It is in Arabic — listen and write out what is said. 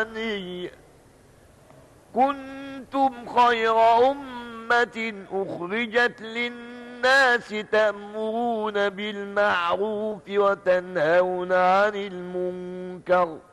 الأماني كنتم خير أمة أخرجت للناس تأمرون بالمعروف وتنهون عن المنكر